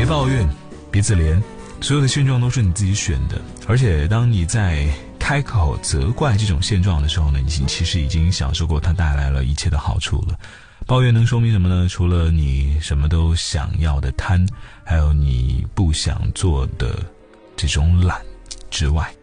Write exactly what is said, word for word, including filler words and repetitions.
抱怨，别自怜，所有的现状都是你自己选的。而且当你在开口责怪这种现状的时候呢，你其实已经享受过它带来了一切的好处了。抱怨能说明什么呢？除了你什么都想要的贪，还有你不想做的这种懒之外，